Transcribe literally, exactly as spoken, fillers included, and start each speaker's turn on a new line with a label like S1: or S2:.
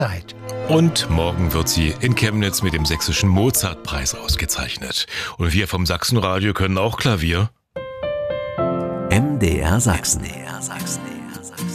S1: Zeit.
S2: Und morgen wird sie in Chemnitz mit dem Sächsischen Mozartpreis ausgezeichnet. Und wir vom Sachsenradio können auch Klavier.
S3: M D R Sachsen. M D R Sachsen.